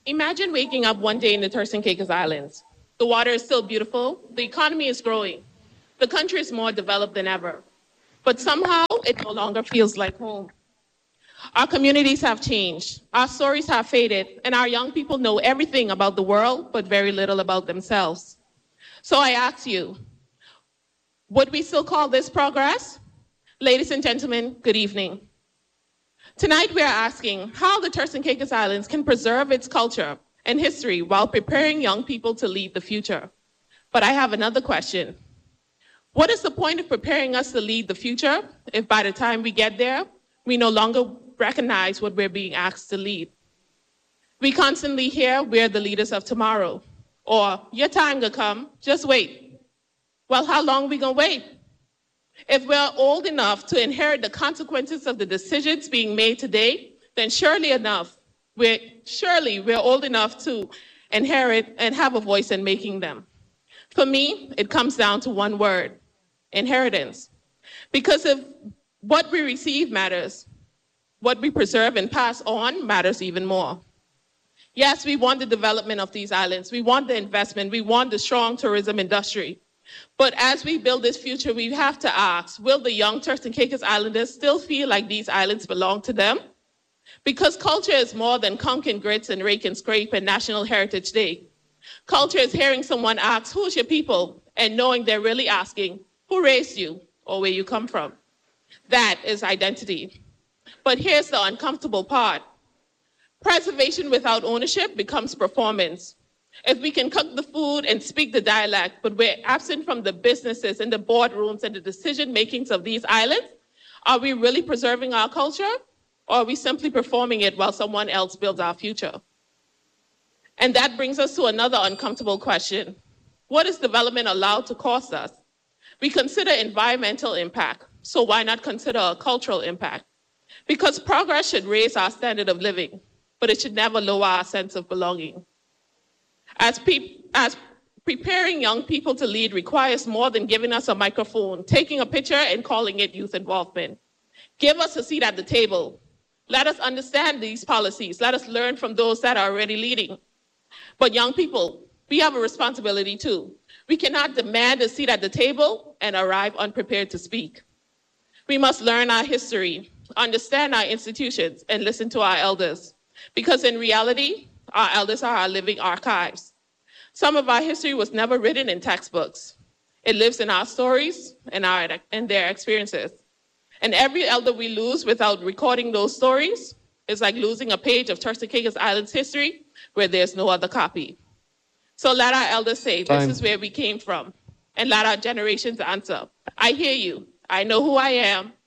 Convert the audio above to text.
Imagine waking up one day in the Turks and Caicos Islands. The water is still beautiful, the economy is growing, the country is more developed than ever. But somehow it no longer feels like home. Our communities have changed, our stories have faded, and our young people know everything about the world, but very little about themselves. So I ask you, would we still call this progress? Ladies and gentlemen, good evening. Tonight we are asking how the Turks and Caicos Islands can preserve its culture and history while preparing young people to lead the future. But I have another question. What is the point of preparing us to lead the future if by the time we get there, we no longer recognize what we're being asked to lead? We constantly hear we're the leaders of tomorrow, or your time will come, just wait. Well, how long are we gonna wait? If we're old enough to inherit the consequences of the decisions being made today, then surely we're old enough to inherit and have a voice in making them. For me, it comes down to one word: inheritance. Because if what we receive matters, what we preserve and pass on matters even more. Yes, we want the development of these islands. We want the investment. We want the strong tourism industry. But as we build this future, we have to ask, will the young Turks and Caicos Islanders still feel like these islands belong to them? Because culture is more than conch and grits and rake and scrape and National Heritage Day. Culture is hearing someone ask, who's your people? And knowing they're really asking, who raised you or where you come from? That is identity. But here's the uncomfortable part. Preservation without ownership becomes performance. If we can cook the food and speak the dialect, but we're absent from the businesses and the boardrooms and the decision makings of these islands, are we really preserving our culture? Or are we simply performing it while someone else builds our future? And that brings us to another uncomfortable question. What is development allowed to cost us? We consider environmental impact, so why not consider a cultural impact? Because progress should raise our standard of living, but it should never lower our sense of belonging. As preparing young people to lead requires more than giving us a microphone, taking a picture and calling it youth involvement. Give us a seat at the table. Let us understand these policies. Let us learn from those that are already leading. But young people, we have a responsibility too. We cannot demand a seat at the table and arrive unprepared to speak. We must learn our history, understand our institutions, and listen to our elders. Because in reality, our elders are our living archives. Some of our history was never written in textbooks. It lives in our stories and their experiences. And every elder we lose without recording those stories is like losing a page of Turks and Caicos Islands history where there's no other copy. So let our elders say, this is where we came from. And let our generations answer, I hear you. I know who I am.